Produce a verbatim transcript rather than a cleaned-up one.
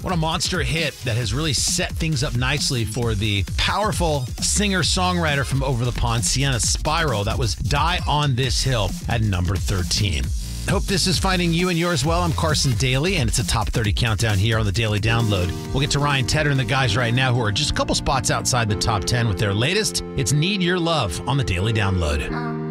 What a monster hit that has really set things up nicely for the powerful singer-songwriter from Over the Pond, Sienna Spyro. That was Die on This Hill at number thirteen. Hope this is finding you and yours well. I'm Carson Daly, and it's a top thirty countdown here on the Daily Download. We'll get to Ryan Tedder and the guys right now who are just a couple spots outside the top ten with their latest. It's Need Your Love on the Daily Download.